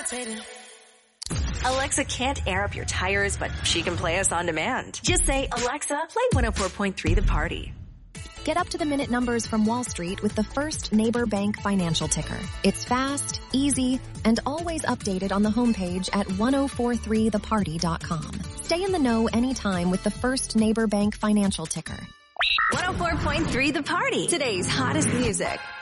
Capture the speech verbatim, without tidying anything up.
Alexa can't air up your tires, but she can play us on demand. Just say, Alexa, play one oh four point three The Party. Get up-to-the-minute numbers from Wall Street with the First Neighbor Bank financial ticker. It's fast, easy, and always updated on the homepage at ten forty-three the party dot com. Stay in the know anytime with the First Neighbor Bank financial ticker. one oh four point three The Party. Today's hottest music.